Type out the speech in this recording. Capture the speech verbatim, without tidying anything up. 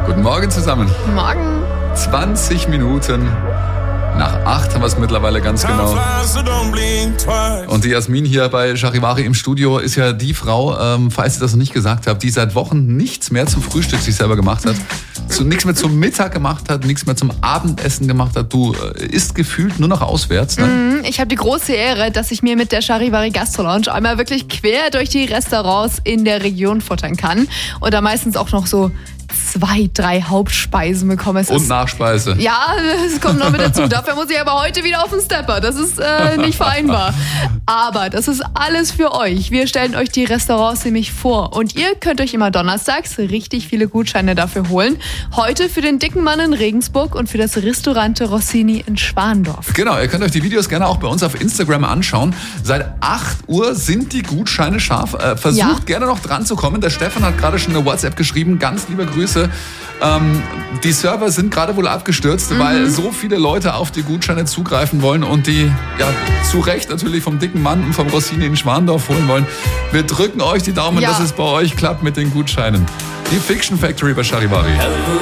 Guten Morgen zusammen. Morgen. zwanzig Minuten nach acht haben wir es mittlerweile ganz genau. Und die Jasmin hier bei Charivari im Studio ist ja die Frau, ähm, falls ihr das noch nicht gesagt habt, die seit Wochen nichts mehr zum Frühstück sich selber gemacht hat. So, nichts mehr zum Mittag gemacht hat, nichts mehr zum Abendessen gemacht hat. Du äh, isst gefühlt nur noch auswärts, ne? Ich habe die große Ehre, dass ich mir mit der Charivari Gastro Lounge einmal wirklich quer durch die Restaurants in der Region futtern kann. Und da meistens auch noch so zwei, drei Hauptspeisen bekomme. Es Und ist, Nachspeise. Ja, es kommt noch mit dazu. Dafür muss ich aber heute wieder auf den Stepper. Das ist äh, nicht vereinbar. Aber das ist alles für euch. Wir stellen euch die Restaurants nämlich vor. Und ihr könnt euch immer donnerstags richtig viele Gutscheine dafür holen. Heute für den dicken Mann in Regensburg und für das Restaurante Rossini in Schwandorf. Genau, ihr könnt euch die Videos gerne auch bei uns auf Instagram anschauen. Seit acht Uhr sind die Gutscheine scharf. Äh, versucht Ja. gerne noch dran zu kommen. Der Stefan hat gerade schon eine WhatsApp geschrieben. Ganz liebe Grüße. Ähm, die Server sind gerade wohl abgestürzt, mhm. weil so viele Leute auf die Gutscheine zugreifen wollen und die ja zu Recht natürlich vom dicken Mann und vom Rossini in Schwandorf holen wollen. Wir drücken euch die Daumen, Ja. dass es bei euch klappt mit den Gutscheinen. Die Fiction Factory bei Charivari.